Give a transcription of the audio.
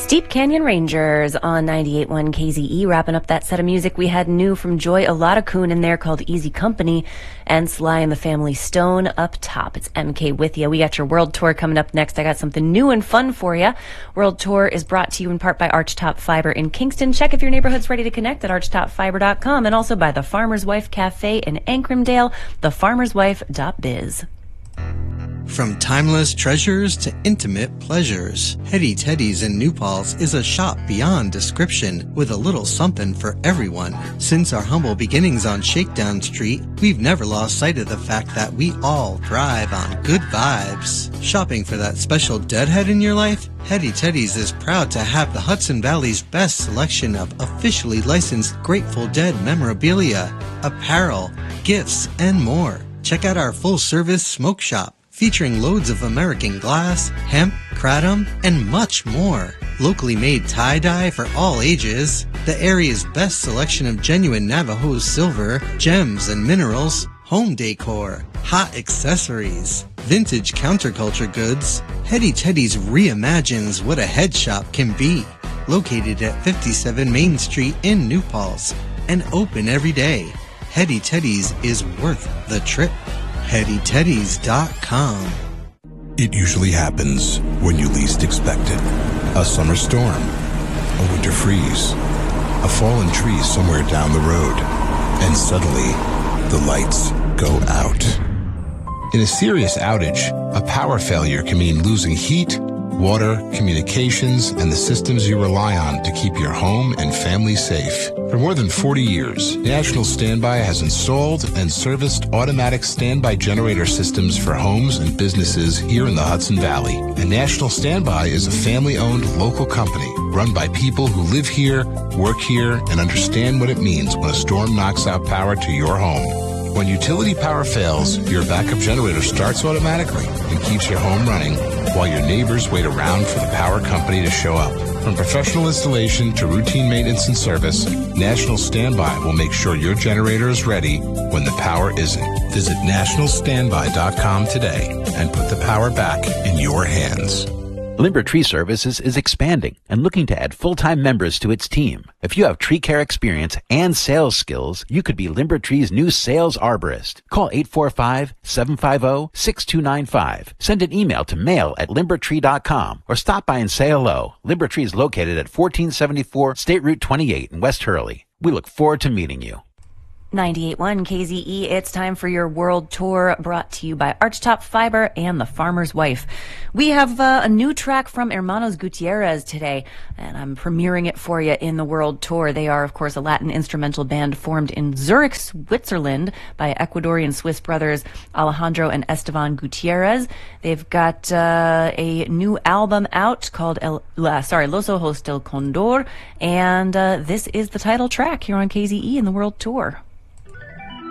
Steep Canyon Rangers on 98.1 KZE. Wrapping up that set of music, we had new from Joy Olatakun in there called Easy Company, and Sly and the Family Stone up top. It's MK with you. We got your world tour coming up next. I got something new and fun for you. World tour is brought to you in part by Archtop Fiber in Kingston. Check if your neighborhood's ready to connect at archtopfiber.com, and also by the Farmer's Wife Cafe in Ancrimdale, thefarmerswife.biz. From timeless treasures to intimate pleasures, Hetty Teddy's in New Paltz is a shop beyond description with a little something for everyone. Since our humble beginnings on Shakedown Street, we've never lost sight of the fact that we all thrive on good vibes. Shopping for that special deadhead in your life? Hetty Teddy's is proud to have the Hudson Valley's best selection of officially licensed Grateful Dead memorabilia, apparel, gifts, and more. Check out our full-service smoke shop, featuring loads of American glass, hemp, kratom, and much more. Locally made tie-dye for all ages, the area's best selection of genuine Navajo silver, gems and minerals, home decor, hot accessories, vintage counterculture goods. Hetty Teddy's reimagines what a head shop can be. Located at 57 Main Street in New Paltz and open every day. Hetty Teddy's is worth the trip. HettyTeddies.com. It usually happens when you least expect it. A summer storm, a winter freeze, a fallen tree somewhere down the road, and suddenly the lights go out. In a serious outage, a power failure can mean losing heat, water, communications, and the systems you rely on to keep your home and family safe. For more than 40 years, National Standby has installed and serviced automatic standby generator systems for homes and businesses here in the Hudson Valley. And National Standby is a family-owned local company run by people who live here, work here, and understand what it means when a storm knocks out power to your home. When utility power fails, your backup generator starts automatically and keeps your home running while your neighbors wait around for the power company to show up. From professional installation to routine maintenance and service, National Standby will make sure your generator is ready when the power isn't. Visit nationalstandby.com today and put the power back in your hands. Limber Tree Services is expanding and looking to add full-time members to its team. If you have tree care experience and sales skills, you could be Limber Tree's new sales arborist. Call 845-750-6295. Send an email to mail@limbertree.com or stop by and say hello. Limber Tree is located at 1474 State Route 28 in West Hurley. We look forward to meeting you. 98.1 KZE, it's time for your world tour, brought to you by Archtop Fiber and the Farmer's Wife. We have a new track from Hermanos Gutierrez today, and I'm premiering it for you in the world tour. They are, of course, a Latin instrumental band formed in Zurich, Switzerland by Ecuadorian Swiss brothers Alejandro and Esteban Gutierrez. They've got a new album out called Los Ojos del Condor, and this is the title track here on KZE in the world tour.